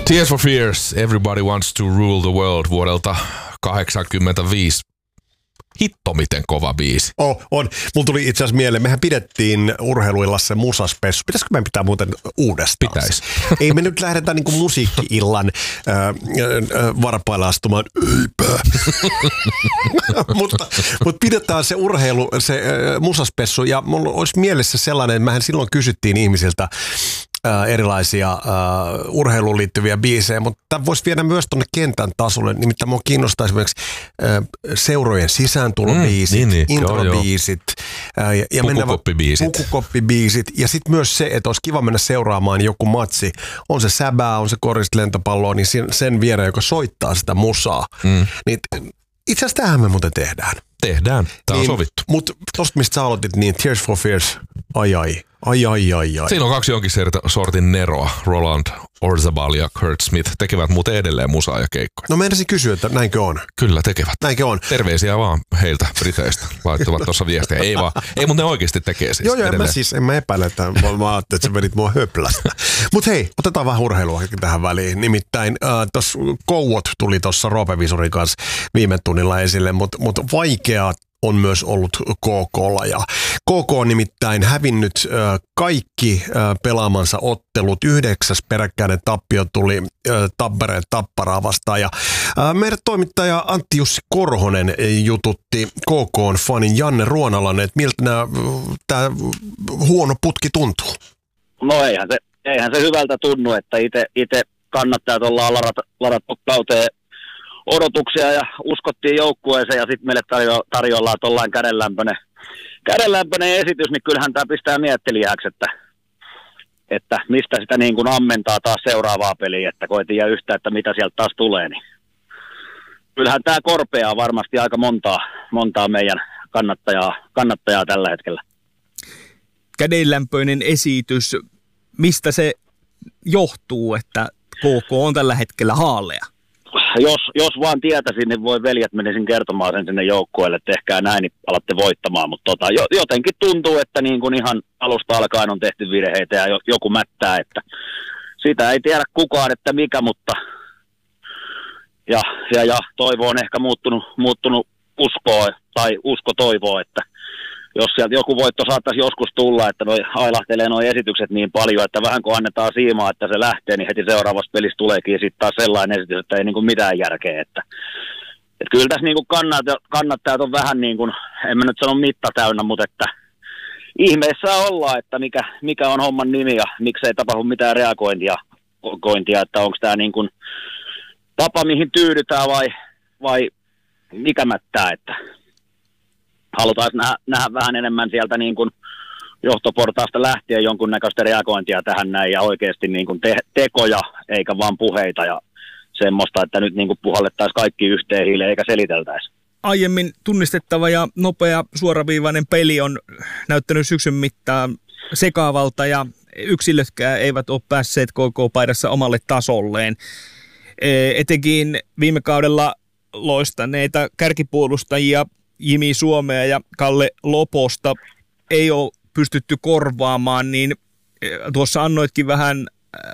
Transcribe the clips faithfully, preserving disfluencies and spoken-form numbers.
Tears for Fears, Everybody Wants to Rule the World vuodelta kahdeksankymmentäviisi. Hitto, miten kova biisi. Oh, on. Mulla tuli itse asiassa mieleen, mehän pidettiin urheiluillassa musaspessu. Pitäisikö meidän pitää muuten uudestaan? Pitäisi. Ei me nyt lähdetä niinku musiikki-illan äh, äh, varpailla astumaan. Eipä. mutta, mutta pidetään se urheilu, se äh, musaspessu. Ja mulla olisi mielessä sellainen, että mehän silloin kysyttiin ihmisiltä Äh, erilaisia äh, urheiluun liittyviä biisejä, mutta tämä voisi viedä myös tuonne kentän tasolle. Nimittäin minua kiinnostaa esimerkiksi äh, seurojen sisääntulobiisit, mm, niin, niin. introbiisit. Äh, ja, ja pukukoppibiisit. Pukukoppibiisit. Ja sitten myös se, että olisi kiva mennä seuraamaan joku matsi. On se säbää, on se korista lentopalloa, niin sen, sen viereen, joka soittaa sitä musaa. Mm. Niin, itse asiassa tämähän me muuten tehdään. Tehdään. Tämä niin, on sovittu. Mutta tuosta, mistä sä aloitit, niin Tears for Fears, ai ai. Ai, ai, ai, ai. Siinä on kaksi jonkin sortin neroa. Roland Orzabal ja Kurt Smith tekevät muuten edelleen musaa ja keikkoja. No meinasin kysyä, että näinkö on? Kyllä tekevät. Näinkö on? Terveisiä vaan heiltä Briteistä. Laittuvat tuossa viestiä. Ei vaan. Ei, mutta ne oikeasti tekee siis. Joo, joo, en mä siis, en mä epäile, että mä, mä ajattelin, että sä vedit mua höplästä. Mutta hei, otetaan vähän urheilua tähän väliin. Nimittäin äh, tuossa Kouot tuli tuossa Roope Visurin kanssa viime tunnilla esille, mutta mut vaikeat on myös ollut K K:lla. Ja K K on nimittäin hävinnyt äh, kaikki äh, pelaamansa ottelut. Yhdeksäs peräkkäinen tappio tuli äh, Tampereen Tapparaa vastaan. Ja äh, meidän toimittaja Antti Jussi Korhonen jututti K K:n fanin Janne Ruonalan, että miltä tämä huono putki tuntuu. No eihän se, eihän se hyvältä tunnu, että itse kannattajat ollaan ladattu, ladattu kauteen odotuksia ja uskottiin joukkueeseen ja sitten meille tarjo, tarjoillaan tuollainen kädenlämpöinen, kädenlämpöinen esitys, niin kyllähän tämä pistää miettelijäksi, että, että mistä sitä niin kuin ammentaa taas seuraavaa peliä, että kun ei tiedä yhtään, että mitä sieltä taas tulee, niin kyllähän tämä korpeaa varmasti aika montaa, montaa meidän kannattajaa, kannattajaa tällä hetkellä. Kädenlämpöinen esitys, mistä se johtuu, että K K on tällä hetkellä haalea? Jos, jos vaan tietäisin, niin voi veljet menisin kertomaan sen sinne joukkueelle, että tehkää näin, niin alatte voittamaan. Mutta tota, jotenkin tuntuu, että niin kuin ihan alusta alkaen on tehty virheitä ja joku mättää, että sitä ei tiedä kukaan, että mikä, mutta ja, ja, ja toivo on ehkä muuttunut, muuttunut uskoa tai usko toivoa, että jos sieltä joku voitto saattaisi joskus tulla, että noi ailahtelee nuo esitykset niin paljon, että vähän kun annetaan siimaa, että se lähtee, niin heti seuraavassa pelissä tuleekin sitten taas sellainen esitys, että ei niin kuin mitään järkeä. Että, että kyllä tässä niin kuin kannattajat, kannattajat on vähän niin kuin, en mä nyt sano mitta täynnä, mutta että ihmeessä ollaan, että mikä, mikä on homman nimi ja miksei tapahdu mitään reagointia, kointia, että onko tämä niin kuin tapa, mihin tyydytään vai, vai mikä mättää, että halutaan nähdä, nähdä vähän enemmän sieltä niin kuin johtoportaasta lähtien jonkunnäköistä reagointia tähän näin ja oikeasti niin kuin te- tekoja eikä vaan puheita ja semmoista, että nyt niin kuin puhallettaisiin kaikki yhteen hiileen eikä seliteltäisi. Aiemmin tunnistettava ja nopea suoraviivainen peli on näyttänyt syksyn mittaan sekaavalta ja yksilötkään eivät ole päässeet K K-paidassa omalle tasolleen. Etenkin viime kaudella loistaneita kärkipuolustajia Jimi Suomea ja Kalle Loposta ei ole pystytty korvaamaan, niin tuossa annoitkin vähän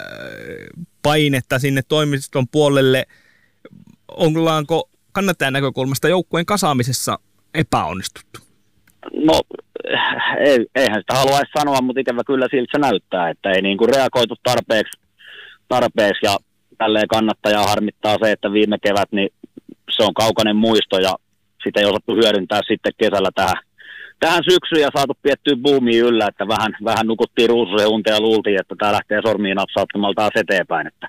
painetta sinne toimiston puolelle. Ollaanko kannattajan näkökulmasta joukkueen kasaamisessa epäonnistuttu? No ei, eihän sitä haluaisi sanoa, mutta ikävä kyllä siltä se näyttää, että ei niin kuin reagoitu tarpeeksi, tarpeeksi ja tälleen kannattajaa harmittaa se, että viime kevät niin se on kaukainen muisto ja sitä ei osattu hyödyntää sitten kesällä tähän, tähän syksyyn ja saatu piettyä boomiin yllä, että vähän, vähän nukuttiin ruususen unta ja luultiin, että tämä lähtee sormiin napsauttamalla taas eteenpäin. Että,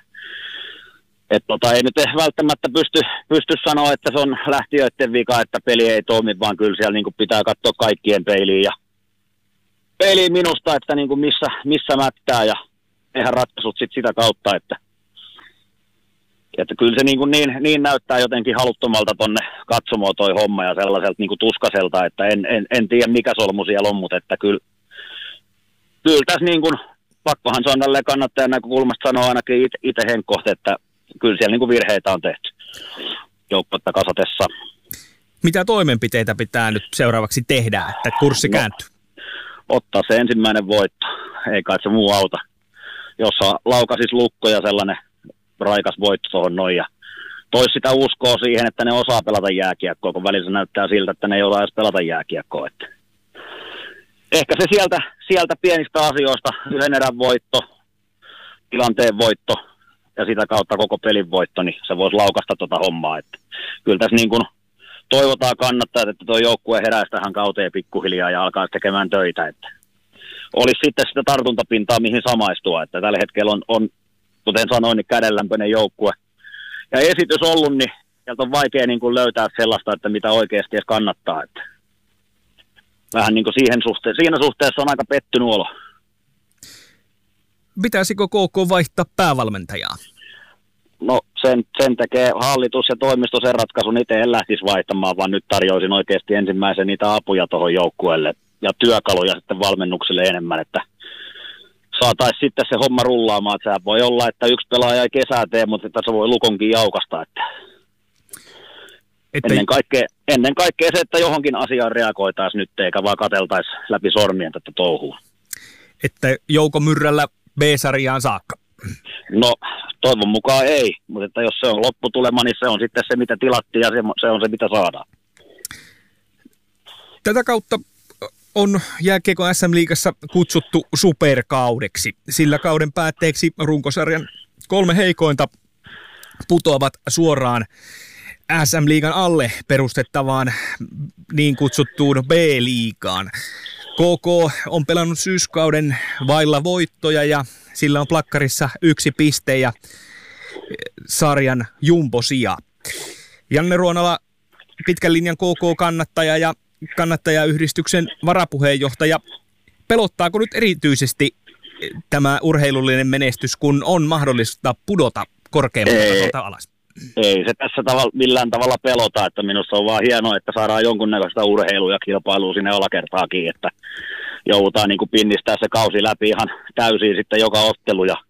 et tota, ei nyt välttämättä pysty, pysty sanoa, että se on lähtiöiden vika, että peli ei toimi, vaan kyllä siellä niin kuin pitää katsoa kaikkien peiliin. Ja peiliin minusta, että niin kuin missä, missä mättää ja eihän ratkaisut sit sitä kautta, että Että kyllä se niin, kuin niin, niin näyttää jotenkin haluttomalta tonne katsomoon toi homma ja sellaiselta niin kuin tuskaselta, että en, en, en tiedä mikä solmu siellä on, mutta että kyllä, kyllä tässä niin kuin, pakkohan se on tälleen kannattajan näkökulmasta sanoa ainakin itse henkkohti, että kyllä siellä niin kuin virheitä on tehty joukkuetta kasatessa. Mitä toimenpiteitä pitää nyt seuraavaksi tehdä, että kurssi no, kääntyy? Ottaa se ensimmäinen voitto, ei kai se muu auta. Jos laukasis lukko ja sellainen raikas voitto tuohon noin ja toisi sitä uskoa siihen, että ne osaa pelata jääkiekkoa, kun välillä näyttää siltä, että ne ei osaa edes pelata jääkiekkoa. Että ehkä se sieltä, sieltä pienistä asioista, yhden erän voitto, tilanteen voitto ja sitä kautta koko pelin voitto, niin se voisi laukasta tuota hommaa. Että kyllä tässä niin kuin toivotaan kannattaa, että tuo joukkue heräisi tähän kauteen pikkuhiljaa ja alkaa tekemään töitä. Että olisi sitten sitä tartuntapintaa, mihin samaistua. Että tällä hetkellä on, on kuten sanoin, niin kädenlämpöinen joukkue. Ja esitys ollut, niin sieltä on vaikea niin kuin löytää sellaista, että mitä oikeasti edes kannattaa. Että vähän niin kuin siihen suhte- siinä suhteessa on aika pettynyt olo. Pitäisikö K K vaihtaa päävalmentajaa? No sen, sen tekee hallitus ja toimisto sen ratkaisun. Itse en lähtisi vaihtamaan, vaan nyt tarjoisin oikeasti ensimmäisen niitä apuja tuohon joukkueelle ja työkaluja sitten valmennukselle enemmän, että saataisiin sitten se homma rullaamaan. Että se voi olla, että yksi pelaaja ei kesää tee, mutta tässä voi Lukonkin jaukasta. Että että ennen, kaikkea, ennen kaikkea se, että johonkin asiaan reagoitaisiin nyt, eikä vaan katseltaisiin läpi sormien tätä touhua. Että Jouko Myrrällä B-sarjaan saakka? No toivon mukaan ei, mutta että jos se on lopputulema, niin se on sitten se, mitä tilattiin ja se, se on se, mitä saadaan. Tätä kautta on jääkiekon S M-liigassa kutsuttu superkaudeksi. Sillä kauden päätteeksi runkosarjan kolme heikointa putoavat suoraan S M-liigan alle perustettavaan niin kutsuttuun B-liigaan. K K on pelannut syyskauden vailla voittoja ja sillä on plakkarissa yksi piste ja sarjan jumposija. Janne Ruonala, pitkän linjan K K-kannattaja ja kannattajayhdistyksen varapuheenjohtaja. Pelottaako nyt erityisesti tämä urheilullinen menestys, kun on mahdollista pudota korkeammalta tasolta alas? Ei se tässä tavalla, millään tavalla pelota, että minusta on vaan hienoa, että saadaan jonkunnäköistä urheilua ja kilpailua sinne alakertaakin, että joudutaan niin kuin pinnistää se kausi läpi ihan täysin sitten joka ottelu ja,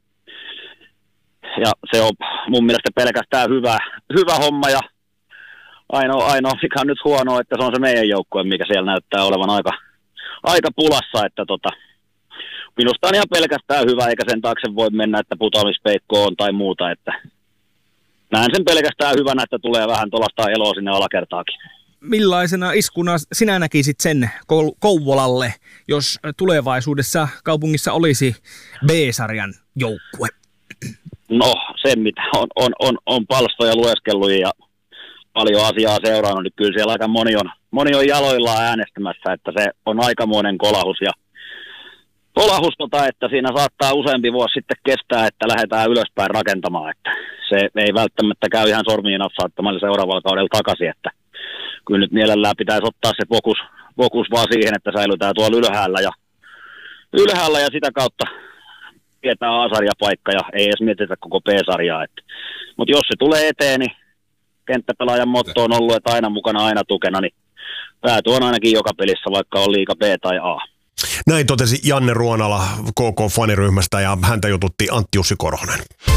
ja se on mun mielestä pelkästään hyvä, hyvä homma ja ainoa, ainoa mikä on nyt huono, että se on se meidän joukkue, mikä siellä näyttää olevan aika, aika pulassa, että tota, minusta on ihan pelkästään hyvä, eikä sen taakse voi mennä, että putoamispeikko on tai muuta, että näen sen pelkästään hyvänä, että tulee vähän tuollaista eloa sinne alakertaakin. Millaisena iskuna sinä näkisit sen Kouvolalle, jos tulevaisuudessa kaupungissa olisi B-sarjan joukkue? No se, mitä on, on, on, on palstoja lueskellut ja paljon asiaa seurannut, niin kyllä siellä aika moni on, moni on jaloillaan äänestämässä, että se on aikamoinen kolahus ja kolahus, tota, että siinä saattaa useampi vuosi sitten kestää, että lähdetään ylöspäin rakentamaan, että se ei välttämättä käy ihan sormien napsauttamalla seuraavalla kaudella takaisin, että kyllä nyt mielellään pitäisi ottaa se fokus, fokus vaan siihen, että säilytään tuolla ylhäällä ja, ylhäällä ja sitä kautta pidetään A-sarjapaikka ja ei edes mietitä koko B-sarjaa. Mutta jos se tulee eteen, niin kenttäpelaajan motto on ollut, että aina mukana, aina tukena, niin pääty on ainakin joka pelissä, vaikka on liiga B tai A. Näin totesi Janne Ruonala K K-faniryhmästä ja häntä jututti Antti Jussi Korhonen.